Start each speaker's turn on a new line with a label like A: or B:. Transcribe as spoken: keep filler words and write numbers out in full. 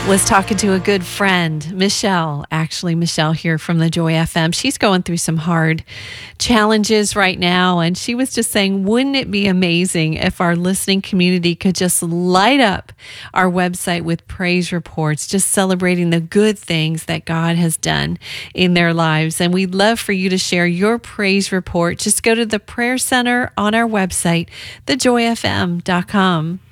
A: Was talking to a good friend, Michelle, actually Michelle here from the Joy F M. She's going through some hard challenges right now, and she was just saying, wouldn't it be amazing if our listening community could just light up our website with praise reports, just celebrating the good things that God has done in their lives. And we'd love for you to share your praise report. Just go to the prayer center on our website, the joy f m dot com.